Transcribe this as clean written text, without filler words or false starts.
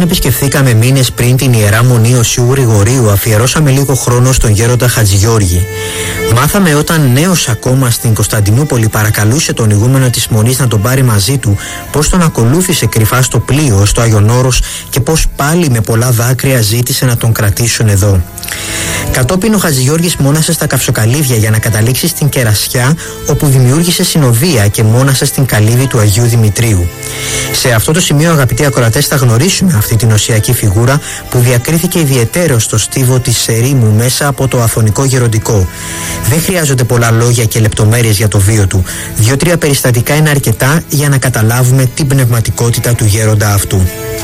επισκεφθήκαμε μήνες πριν την Ιερά Μονή Οσίου Γρηγορίου, αφιερώσαμε λίγο χρόνο στον γέροντα Χατζηγιώργη. Μάθαμε όταν νέος ακόμα στην Κωνσταντινούπολη παρακαλούσε τον ηγούμενο της Μονής να τον πάρει μαζί του, πως τον ακολούθησε κρυφά στο πλοίο στο Άγιον Όρος και πως πάλι με πολλά δάκρυα ζήτησε να τον κρατήσουν εδώ. Κατόπιν ο Χατζηγιώργης μόνασε στα Καυσοκαλύβια για να καταλήξει στην Κερασιά, όπου δημιούργησε συνοδεία και μόνασε στην καλύβη του Αγίου Δημητρίου. Σε αυτό το σημείο, αγαπητοί ακροατές, θα γνωρίσουμε αυτή την οσιακή φιγούρα που διακρίθηκε ιδιαιτέρως στο στίβο της ερήμου μέσα από το Αθωνικό Γεροντικό. Δεν χρειάζονται πολλά λόγια και λεπτομέρειες για το βίο του. 2-3 περιστατικά είναι αρκετά για να καταλάβουμε την πνευματικότητα του γέροντα αυτού.